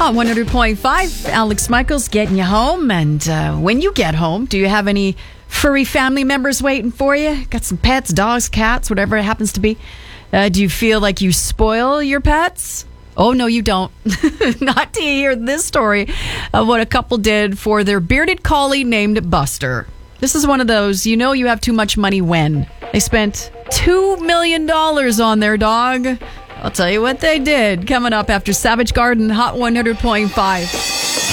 On 100.5, Alex Michaels getting you home. And when you get home, do you have any furry family members waiting for you? Got some pets, dogs, cats, whatever it happens to be. Do you feel like you spoil your pets? Oh, no, you don't. Not to hear this story of what a couple did for their bearded collie named Buster. This is one of those, you know you have too much money when. They spent $2 million on their dog. I'll tell you what they did. Coming up after Savage Garden, Hot 100.5.